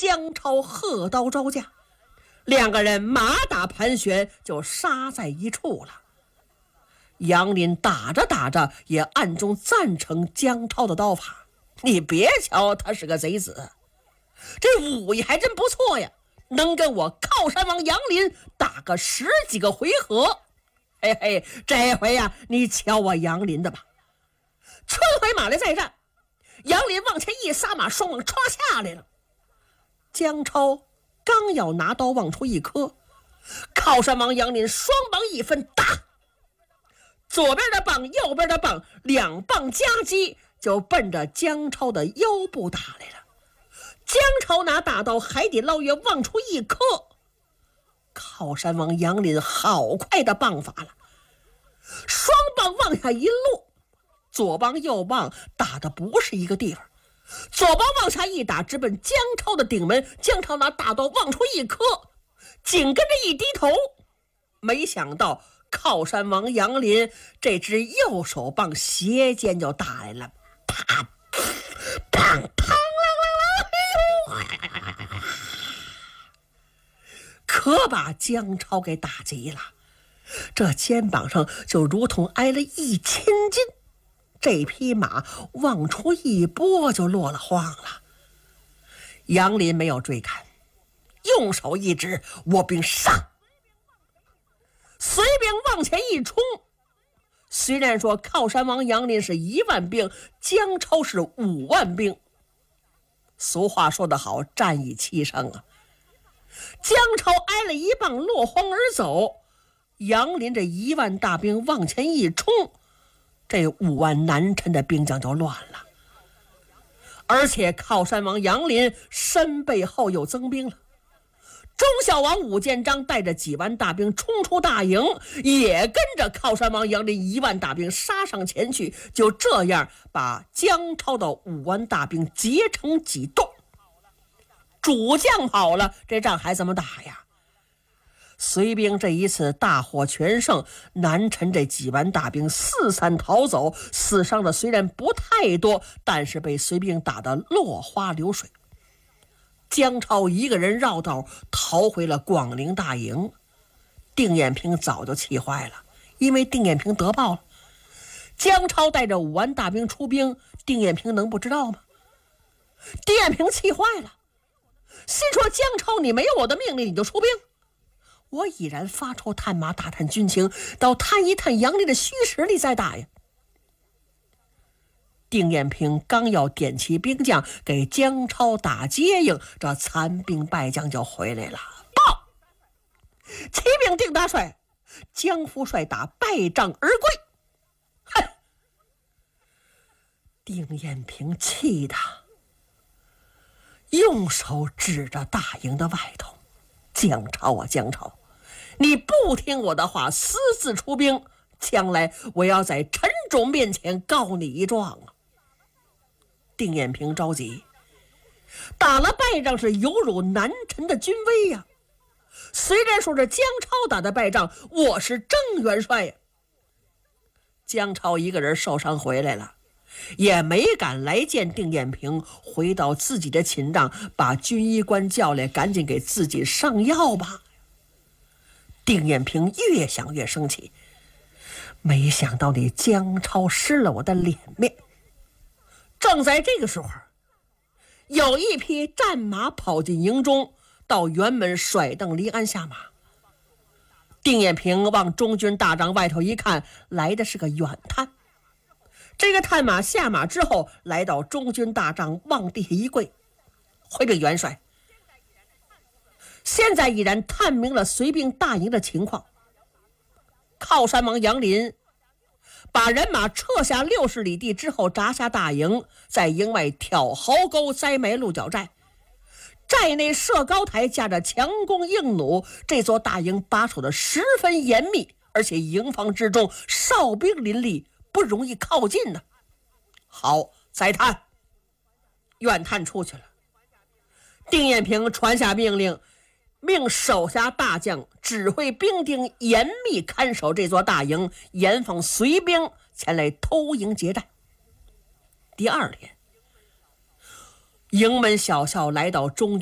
姜超喝刀招架，两个人马打盘旋，就杀在一处了。杨林打着打着也暗中赞成姜超的刀法，你别瞧他是个贼子，这武艺还真不错呀，能跟我靠山王杨林打个10几个回合。嘿嘿，这回呀，你瞧我杨林的吧。春回马来再战，杨林往前一撒马，双猛歘下来了。姜超刚要拿刀往出一磕，靠山王杨林双棒一分，打！左边的棒，右边的棒，两棒夹击，就奔着姜超的腰部打来了。姜超拿大刀海底捞月往出一磕，靠山王杨林好快的棒法了，双棒往下一落，左棒右棒打的不是一个地方，左棒往下一打，直奔姜超的顶门。姜超拿大刀往出一磕，紧跟着一低头，没想到靠山王杨林这只右手棒斜肩就打来了，啪砰砰可把姜超给打急了，这肩膀上就如同挨了1千斤，这匹马往出一拨就落了荒了。杨林没有追赶，用手一指，我兵上，随便往前一冲。虽然说靠山王杨林是1万兵，姜超是5万兵，俗话说得好，战意齐升啊。姜超挨了一棒落荒而走，杨林这1万大兵往前一冲，这5万南陈的兵将就乱了。而且靠山王杨林身背后又增兵了，忠孝王武建章带着几万大兵冲出大营，也跟着靠山王杨林1万大兵杀上前去，就这样把姜超的5万大兵截成几段。主将跑了，这仗还怎么打呀？隋兵这一次大获全胜，南陈这几万大兵四散逃走，死伤的虽然不太多，但是被隋兵打得落花流水。姜超一个人绕道逃回了广陵大营。定眼平早就气坏了，因为定眼平得报了。姜超带着5万大兵出兵，定眼平能不知道吗？定眼平气坏了，心说姜超，你没有我的命令你就出兵，我已然发出探马打探军情，到探一探杨林的虚实力再打呀。定眼平刚要点齐兵将给姜超打接应，这残兵败将就回来了。报！启禀定大帅，姜夫帅打败仗而归。哼！定眼平气的用手指着大营的外头，姜超啊姜超，你不听我的话，私自出兵，将来我要在陈种面前告你一状啊！定眼平着急，打了败仗是有辱南陈的军威呀。虽然说是姜超打的败仗，我是正元帅呀。姜超一个人受伤回来了，也没敢来见定眼平，回到自己的寝帐，把军医官叫来，赶紧给自己上药吧。定眼平越想越生气，没想到你姜超失了我的脸面。正在这个时候，有一匹战马跑进营中，到辕门甩蹬离鞍下马。定眼平往中军大帐外头一看，来的是个远探。这个探马下马之后，来到中军大帐，往地下一跪，回禀元帅，现在已然探明了隋兵大营的情况。靠山王杨林把人马撤下60里地之后，扎下大营，在营外挑壕沟，栽埋鹿角寨，寨内设高台，架着强弓硬弩，这座大营把守的十分严密，而且营房之中哨兵林立，不容易靠近呢。好，再探。远探出去了，定眼平传下命令，命手下大将指挥兵丁严密看守这座大营，严防隋兵前来偷营劫寨。第二天，营门小校来到中